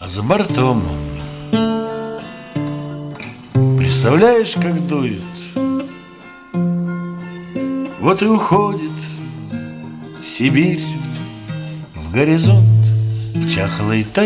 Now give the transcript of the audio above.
а за бортом. Представляешь, как дует? Вот и уходит Сибирь в горизонт, в чахлой тайге.